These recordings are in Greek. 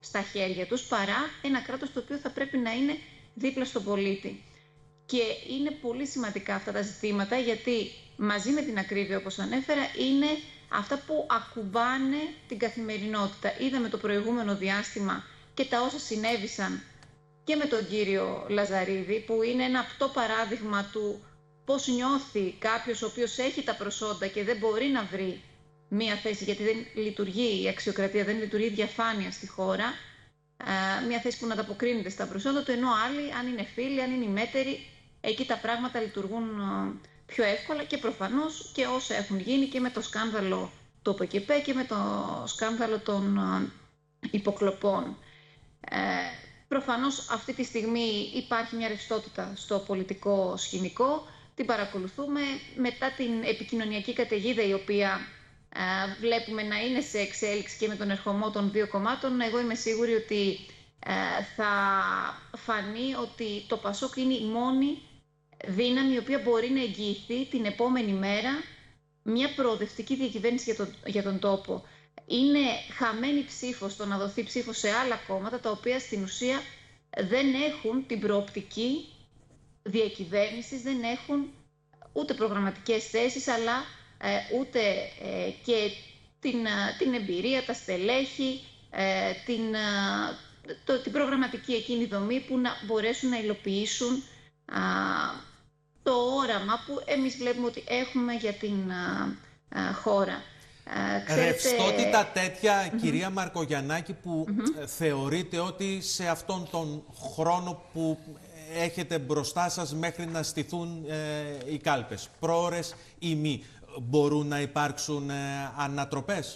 στα χέρια τους, παρά ένα κράτος το οποίο θα πρέπει να είναι δίπλα στον πολίτη. Και είναι πολύ σημαντικά αυτά τα ζητήματα, γιατί μαζί με την ακρίβεια, όπως ανέφερα, είναι αυτά που ακουμπάνε την καθημερινότητα. Είδαμε το προηγούμενο διάστημα και τα όσα συνέβησαν και με τον κύριο Λαζαρίδη, που είναι ένα απτό παράδειγμα του πώς νιώθει κάποιος ο οποίος έχει τα προσόντα και δεν μπορεί να βρει μία θέση, γιατί δεν λειτουργεί η αξιοκρατία, δεν λειτουργεί η διαφάνεια στη χώρα, μία θέση που να ανταποκρίνεται στα προσόντα του, ενώ άλλοι, αν είναι φίλοι, αν είναι ημέτεροι, εκεί τα πράγματα λειτουργούν πιο εύκολα. Και προφανώς και όσα έχουν γίνει και με το σκάνδαλο του ΟΠΕΚΕΠΕ και με το σκάνδαλο των υποκλοπών. Προφανώς αυτή τη στιγμή υπάρχει μια ρευστότητα στο πολιτικό σκηνικό, την παρακολουθούμε μετά την επικοινωνιακή καταιγίδα, η οποία βλέπουμε να είναι σε εξέλιξη και με τον ερχομό των δύο κομμάτων. Εγώ είμαι σίγουρη ότι θα φανεί ότι το ΠΑΣΟΚ είναι η μόνη δύναμη η οποία μπορεί να εγγυηθεί την επόμενη μέρα μια προοδευτική διακυβέρνηση για τον τόπο. Είναι χαμένη ψήφος το να δοθεί ψήφος σε άλλα κόμματα, τα οποία στην ουσία δεν έχουν την προοπτική διακυβέρνησης, δεν έχουν ούτε προγραμματικές θέσεις, αλλά ούτε και την εμπειρία, τα στελέχη, την προγραμματική εκείνη δομή που να μπορέσουν να υλοποιήσουν το όραμα που εμείς βλέπουμε ότι έχουμε για την χώρα. Ρευστότητα τέτοια, κυρία Μαρκογιαννάκη, που θεωρείτε ότι σε αυτόν τον χρόνο που έχετε μπροστά σας μέχρι να στηθούν οι κάλπες, πρόορες ή μη, μπορούν να υπάρξουν ανατροπές?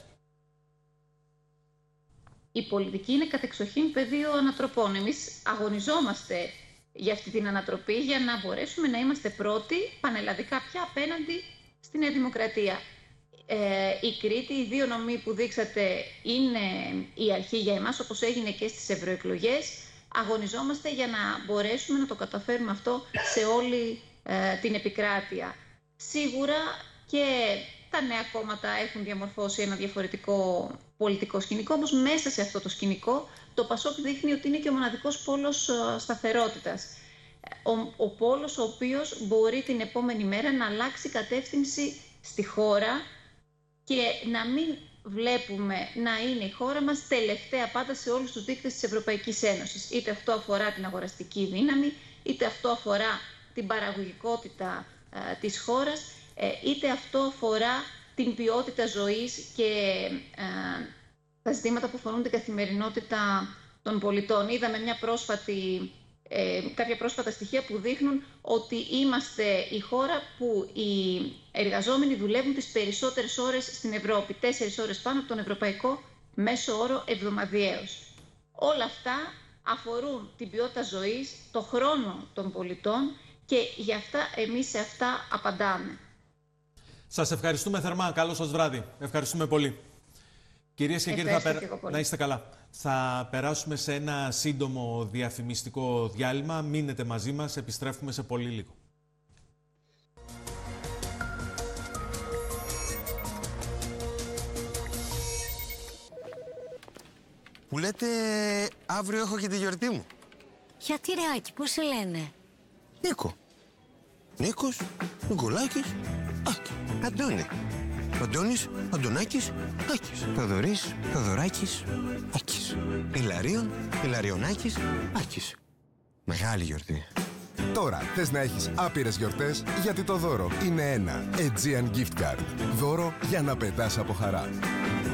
Η πολιτική είναι κατεξοχήν πεδίο ανατροπών. Εμείς αγωνιζόμαστε για αυτή την ανατροπή, για να μπορέσουμε να είμαστε πρώτοι πανελλαδικά πια απέναντι στη Νέα Δημοκρατία. Η Κρήτη, οι δύο νομοί που δείξατε, είναι η αρχή για εμάς, όπως έγινε και στις ευρωεκλογές. Αγωνιζόμαστε για να μπορέσουμε να το καταφέρουμε αυτό σε όλη την επικράτεια. Σίγουρα και τα νέα κόμματα έχουν διαμορφώσει ένα διαφορετικό πολιτικό σκηνικό, όμως μέσα σε αυτό το σκηνικό το ΠΑΣΟΚ δείχνει ότι είναι και ο μοναδικός πόλος σταθερότητας. Ο πόλος ο οποίος μπορεί την επόμενη μέρα να αλλάξει κατεύθυνση στη χώρα και να μην βλέπουμε να είναι η χώρα μας τελευταία πάντα σε όλους τους δείκτες της Ευρωπαϊκής Ένωσης. Είτε αυτό αφορά την αγοραστική δύναμη, είτε αυτό αφορά την παραγωγικότητα της χώρας, είτε αυτό αφορά την ποιότητα ζωής και τα ζητήματα που αφορούν την καθημερινότητα των πολιτών. Είδαμε κάποια πρόσφατα στοιχεία που δείχνουν ότι είμαστε η χώρα που οι εργαζόμενοι δουλεύουν τις περισσότερες ώρες στην Ευρώπη, 4 ώρες πάνω από τον ευρωπαϊκό μέσο όρο εβδομαδιαίως. Όλα αυτά αφορούν την ποιότητα ζωής, το χρόνο των πολιτών και γι' αυτά εμείς σε αυτά απαντάμε. Σας ευχαριστούμε θερμά. Καλό σας βράδυ. Ευχαριστούμε πολύ. Κυρίες και κύριοι, να είστε καλά. Θα περάσουμε σε ένα σύντομο διαφημιστικό διάλειμμα. Μείνετε μαζί μας. Επιστρέφουμε σε πολύ λίγο. Μου λέτε αύριο έχω και τη γιορτή μου. Γιατί ρε Άκη, πώς σε λένε? Νίκο. Νίκος, Νικολάκης, Άκη. Αντώνη. Αντώνης, Αντωνάκης, Άκης. Θοδωρής, Θοδωράκης, Άκης. Ηλαρίων, Ηλαριονάκης, Άκης. Μεγάλη γιορτή. Τώρα θες να έχεις άπειρες γιορτές, γιατί το δώρο είναι ένα Aegean Gift Card. Δώρο για να πετάς από χαρά.